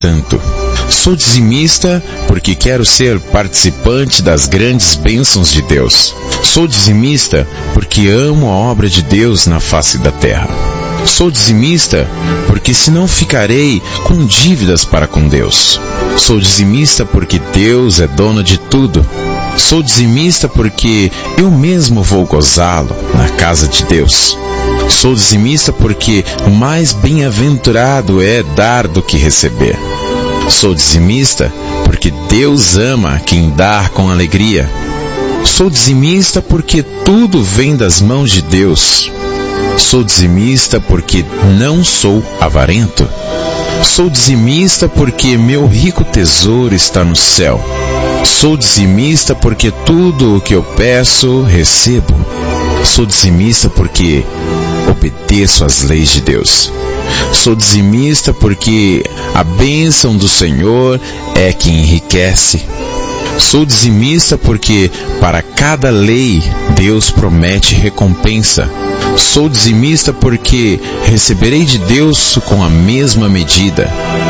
tanto. Sou dizimista porque quero ser participante das grandes bênçãos de Deus. Sou dizimista porque amo a obra de Deus na face da terra. Sou dizimista porque senão ficarei com dívidas para com Deus. Sou dizimista porque Deus é dono de tudo. Sou dizimista porque eu mesmo vou gozá-lo na casa de Deus. Sou dizimista porque o mais bem-aventurado é dar do que receber. Sou dizimista porque Deus ama quem dá com alegria. Sou dizimista porque tudo vem das mãos de Deus. Sou dizimista porque não sou avarento. Sou dizimista porque meu rico tesouro está no céu. Sou dizimista porque tudo o que eu peço, recebo. Sou dizimista porque obedeço às leis de Deus. Sou dizimista porque a bênção do Senhor é que enriquece. Sou dizimista porque para cada lei Deus promete recompensa. Sou dizimista porque receberei de Deus com a mesma medida.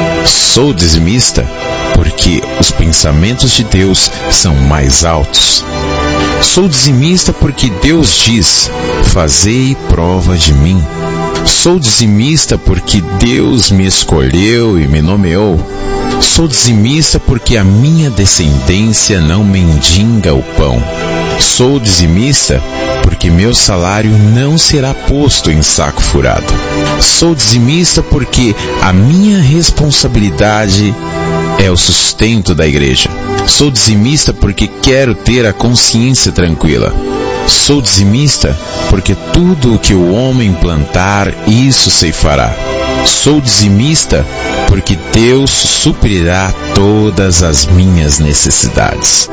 Sou dizimista porque os pensamentos de Deus são mais altos. Sou dizimista porque Deus diz: fazei prova de mim. Sou dizimista porque Deus me escolheu e me nomeou. Sou dizimista porque a minha descendência não mendiga o pão. Sou dizimista porque meu salário não será posto em saco furado. Sou dizimista porque a minha responsabilidade é o sustento da igreja. Sou dizimista porque quero ter a consciência tranquila. Sou dizimista porque tudo o que o homem plantar, isso ceifará. Sou dizimista porque Deus suprirá todas as minhas necessidades.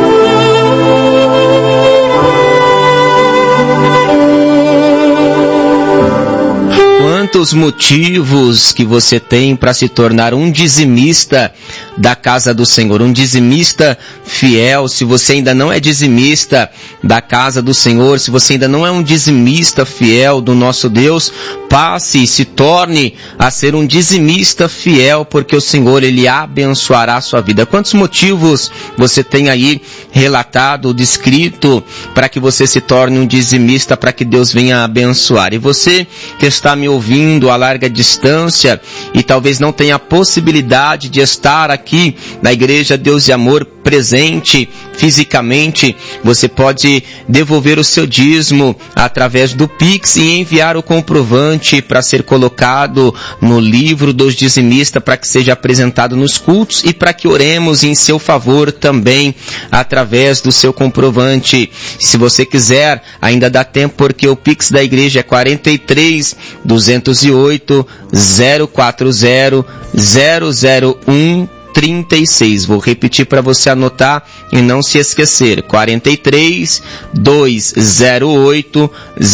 Quantos motivos que você tem para se tornar um dizimista da casa do Senhor, um dizimista fiel. Se você ainda não é dizimista da casa do Senhor, se você ainda não é um dizimista fiel do nosso Deus, passe e se torne a ser um dizimista fiel, porque o Senhor, Ele abençoará a sua vida. Quantos motivos você tem aí relatado, descrito, para que você se torne um dizimista, para que Deus venha abençoar? E você que está me ouvindo a larga distância e talvez não tenha a possibilidade de estar aqui na Igreja Deus e Amor presente fisicamente, você pode devolver o seu dízimo através do Pix e enviar o comprovante para ser colocado no livro dos dizimistas, para que seja apresentado nos cultos e para que oremos em seu favor também através do seu comprovante. Se você quiser, ainda dá tempo, porque o Pix da igreja é 43 208 040 001 36. Vou repetir para você anotar e não se esquecer. 43 208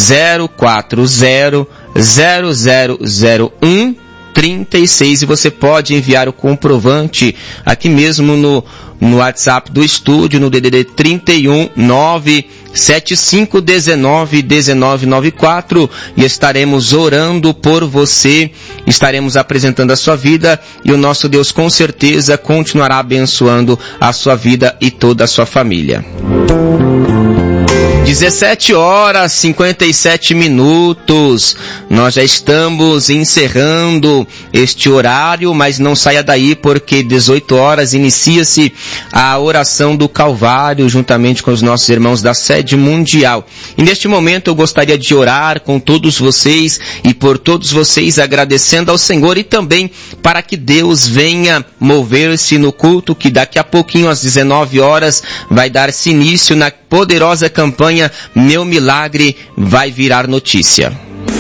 040 0001 36. E você pode enviar o comprovante aqui mesmo no WhatsApp do estúdio, no DDD 31 97519 1994, e estaremos orando por você, estaremos apresentando a sua vida, e o nosso Deus com certeza continuará abençoando a sua vida e toda a sua família. 17h57. Nós já estamos encerrando este horário, mas não saia daí, porque 18h inicia-se a oração do Calvário, juntamente com os nossos irmãos da sede mundial. E neste momento eu gostaria de orar com todos vocês e por todos vocês, agradecendo ao Senhor, e também para que Deus venha mover-se no culto, que daqui a pouquinho, às 19h, vai dar-se início na poderosa campanha Meu Milagre Vai Virar Notícia.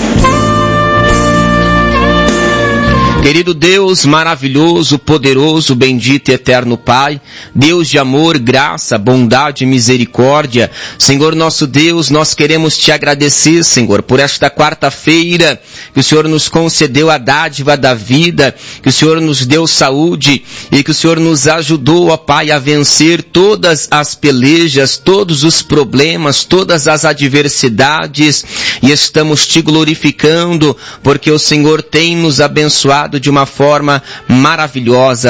Querido Deus maravilhoso, poderoso, bendito e eterno Pai, Deus de amor, graça, bondade e misericórdia, Senhor nosso Deus, nós queremos te agradecer, Senhor, por esta quarta-feira que o Senhor nos concedeu a dádiva da vida, que o Senhor nos deu saúde e que o Senhor nos ajudou, ó Pai, a vencer todas as pelejas, todos os problemas, todas as adversidades, e estamos te glorificando porque o Senhor tem nos abençoado abençoado de uma forma maravilhosa.